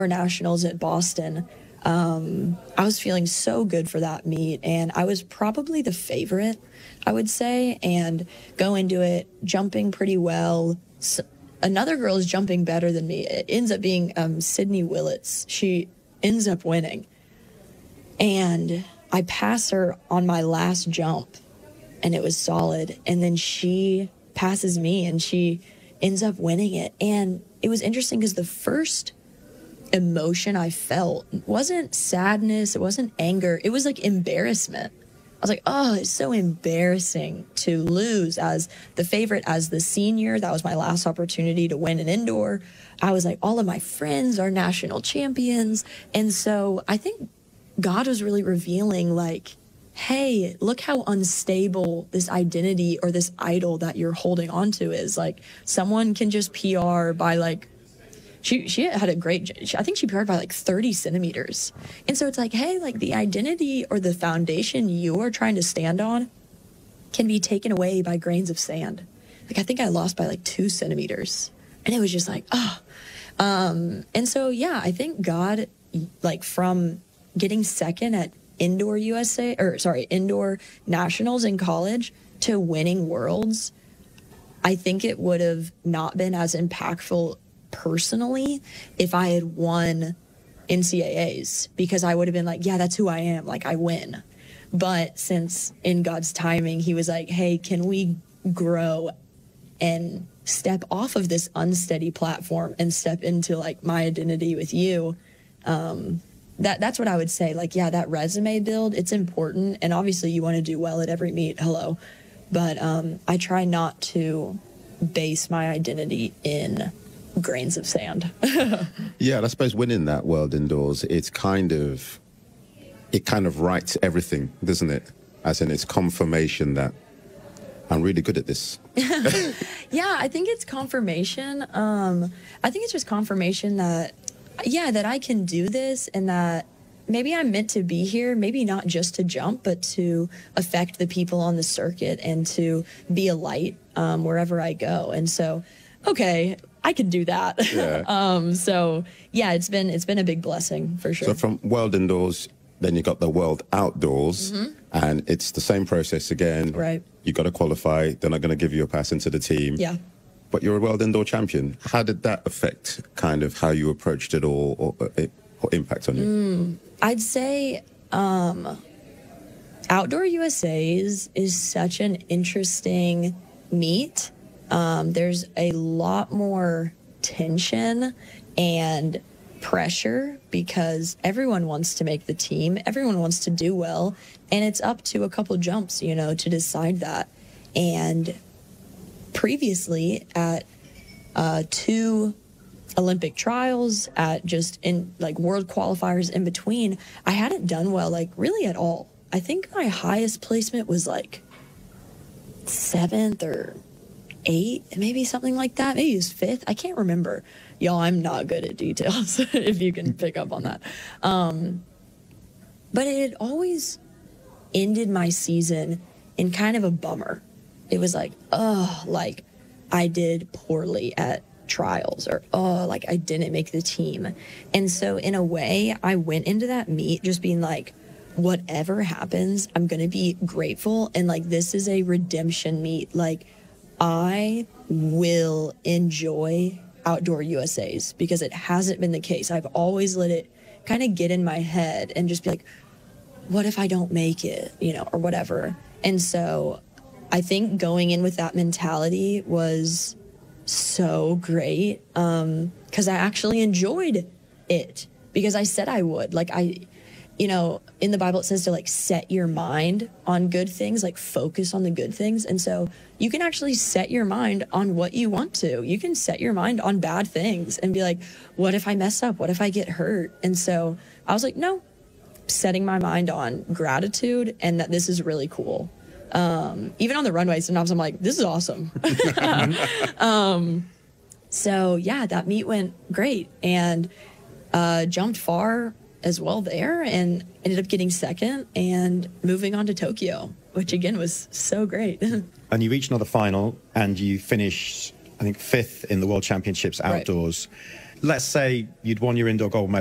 nationals at Boston. I was feeling so good for that meet, and I was probably the favorite, I would say, and go into it jumping pretty well. Another girl is jumping better than me. It ends up being Sydney Willits. She ends up winning. And I pass her on my last jump, and it was solid. And then she passes me, and she ends up winning it. And it was interesting because the first emotion I felt wasn't sadness, it wasn't anger, it was like embarrassment. I was like, oh, it's so embarrassing to lose as the favorite, as the senior. That was my last opportunity to win an indoor. I was like, all of my friends are national champions. And so I think God was really revealing, like, hey, look how unstable this identity or this idol that you're holding on to is. Like, someone can just PR by, like, she had a great, I think she PR'd by like 30 centimeters. And so it's like, hey, like the identity or the foundation you are trying to stand on can be taken away by grains of sand. Like, I think I lost by like 2 centimeters. And it was just like, oh. And so, yeah, I think God, like from getting second at indoor nationals in college to winning worlds, I think it would have not been as impactful personally if I had won NCAAs, because I would have been like, yeah, that's who I am. Like, I win. But since in God's timing, he was like, hey, can we grow and step off of this unsteady platform and step into like my identity with you? That's what I would say. Like, yeah, that resume build, it's important. And obviously you want to do well at every meet. Hello. But I try not to base my identity in grains of sand. Yeah, I suppose winning that World Indoors, it kind of writes everything, doesn't it? As in, it's confirmation that I'm really good at this. Yeah, I think it's confirmation. I think it's just confirmation that, yeah, that I can do this, and that maybe I'm meant to be here, maybe not just to jump, but to affect the people on the circuit and to be a light wherever I go. And so, okay, I can do that. Yeah. So yeah, it's been a big blessing for sure. So from World Indoors, then you got the World Outdoors, and it's the same process again. Right. You got to qualify. They're not going to give you a pass into the team. Yeah. But you're a World Indoor champion. How did that affect kind of how you approached it, or impact on you? I'd say Outdoor USA's is such an interesting meet. There's a lot more tension and pressure because everyone wants to make the team. Everyone wants to do well. And it's up to a couple jumps, you know, to decide that. And previously at 2 Olympic trials, at just in like world qualifiers in between, I hadn't done well, like really at all. I think my highest placement was like 7th or 8th, maybe something like that. Maybe it was 5th. I can't remember. Y'all, I'm not good at details, if you can pick up on that. But it had always ended my season in kind of a bummer. It was like, oh, like I did poorly at trials, or oh, like I didn't make the team. And so in a way, I went into that meet just being like, whatever happens, I'm going to be grateful. And like, this is a redemption meet. Like, I will enjoy Outdoor USA's because it hasn't been the case. I've always let it kind of get in my head and just be like, what if I don't make it, you know, or whatever. And so I think going in with that mentality was so great, because I actually enjoyed it because I said I would. Like, you know, in the Bible, it says to like set your mind on good things, like focus on the good things. And so you can actually set your mind on what you want to. You can set your mind on bad things and be like, what if I mess up? What if I get hurt? And so I was like, no, setting my mind on gratitude and that this is really cool. Even on the runway, sometimes I'm like, this is awesome. So yeah, that meet went great, and jumped far as well there, and ended up getting second and moving on to Tokyo, which again was so great. And you reached another final, and you finished, I think, 5th in the World Championships outdoors. Right. let's say you'd won your indoor gold medal.